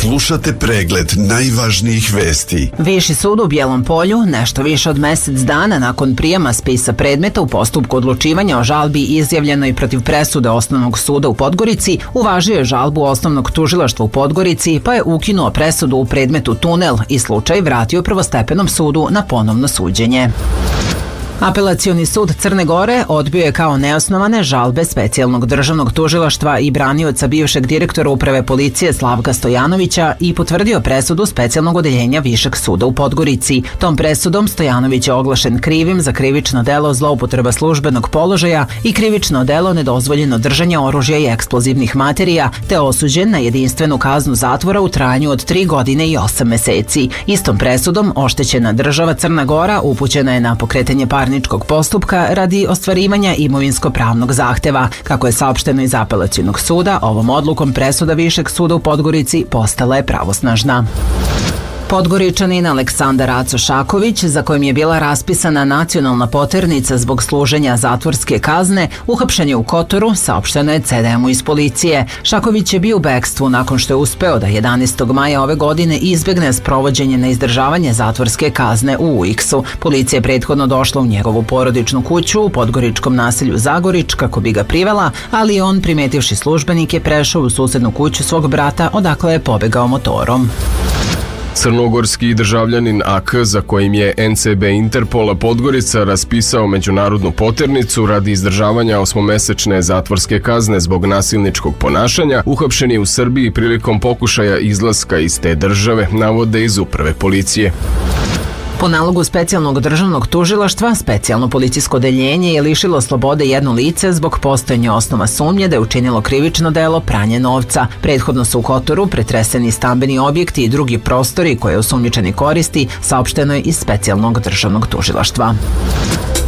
Slušate pregled najvažnijih vesti. Viši sud u Bijelom Polju, nešto više od mesec dana nakon prijema spisa predmeta u postupku odlučivanja o žalbi izjavljenoj protiv presude Osnovnog suda u Podgorici, uvažio je žalbu Osnovnog tužilaštva u Podgorici, pa je ukinuo presudu u predmetu Tunel i slučaj vratio prvostepenom sudu na ponovno suđenje. Apelacioni sud Crne Gore odbio je kao neosnovane žalbe Specijalnog državnog tužilaštva i branioca bivšeg direktora uprave policije Slavka Stojanovića i potvrdio presudu Specijalnog odeljenja Višeg suda u Podgorici. Tom presudom Stojanović je oglašen krivim za krivično delo zloupotreba službenog položaja i krivično delo nedozvoljeno držanje oružja i eksplozivnih materija, te osuđen na jedinstvenu kaznu zatvora u trajanju od 3 godine i 8 meseci. Istom presudom oštećena država Crna Gora upućena je na pokretanje parničnog postupka radi ostvarivanja imovinsko-pravnog zahteva. Kako je saopšteno iz Apelacionog suda, ovom odlukom presuda Višeg suda u Podgorici postala je pravosnažna. Podgoričanin Aleksandar Aco Šaković, za kojim je bila raspisana nacionalna poternica zbog služenja zatvorske kazne, uhapšen je u Kotoru, saopšteno je CDM-u iz policije. Šaković je bio u bekstvu nakon što je uspeo da 11. maja ove godine izbegne sprovođenje na izdržavanje zatvorske kazne u UX-u. Policija je prethodno došla u njegovu porodičnu kuću u podgoričkom naselju Zagorič kako bi ga privela, ali on, primetivši službenike, prešao u susednu kuću svog brata odakle je pobegao motorom. Crnogorski državljanin AK, za kojim je NCB Interpola Podgorica raspisao međunarodnu poternicu radi izdržavanja 8-mesečne zatvorske kazne zbog nasilničkog ponašanja, uhapšen je u Srbiji prilikom pokušaja izlaska iz te države, navode iz uprave policije. Po nalogu Specijalnog državnog tužilaštva, specijalno policijsko odeljenje je lišilo slobode jedno lice zbog postojanja osnova sumnje da je učinilo krivično delo pranje novca. Prethodno su u Kotoru pretreseni stambeni objekti i drugi prostori koje osumnjičeni koristi, saopšteno je iz Specijalnog državnog tužilaštva.